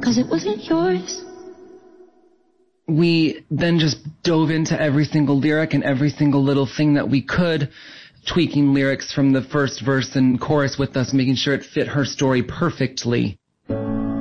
'cause it wasn't yours. We then just dove into every single lyric and every single little thing that we could, tweaking lyrics from the first verse and chorus with us, making sure it fit her story perfectly.